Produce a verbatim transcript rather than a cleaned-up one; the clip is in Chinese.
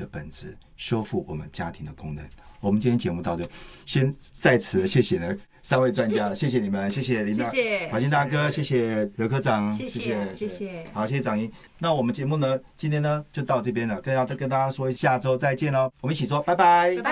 的本质，修复我们家庭的功能。我们今天节目到这，先在此谢谢呢三位专家，谢谢你们，谢谢林大， 谢谢草心大哥，谢谢刘科长， 谢谢谢谢， 好，谢谢长英。那我们节目呢，今天呢就到这边了，跟要再跟大家说，下周再见喽，我们一起说拜拜。